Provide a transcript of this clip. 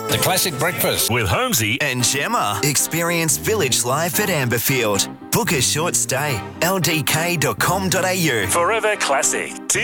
The Classic Breakfast. With Holmesy and Gemma. Experience village life at Amberfield. Book a short stay. ldk.com.au. Forever Classic.